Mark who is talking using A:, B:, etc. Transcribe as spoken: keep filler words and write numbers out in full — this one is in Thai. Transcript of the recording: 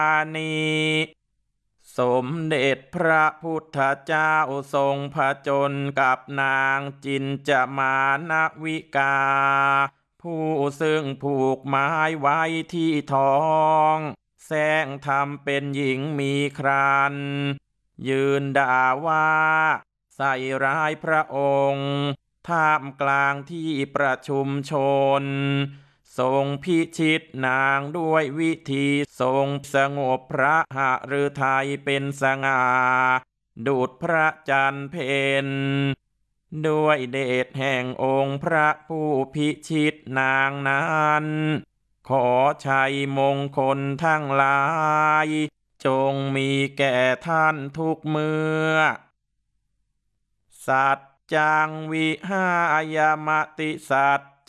A: นีสมเด็จพระพุทธเจ้าทรงผจญกับนางจินจามานวิกาผู้ซึ่งผูกไม้ไว้ที่ท้องแสงทำเป็นหญิงมีครันยืนด่าว่าใส่ร้ายพระองค์ท่ามกลางที่ประชุมชนทรงพิชิตนางด้วยวิธีทรงสงบพระหฤทัยเป็นสง่าดุจพระจันทร์เพ็ญด้วยเดชแห่งองค์พระผู้พิชิตนางนั้นขอชัยมงคลทั้งหลายจงมีแก่ท่านทุกเมื่อสัจจังวิหายมติสัจ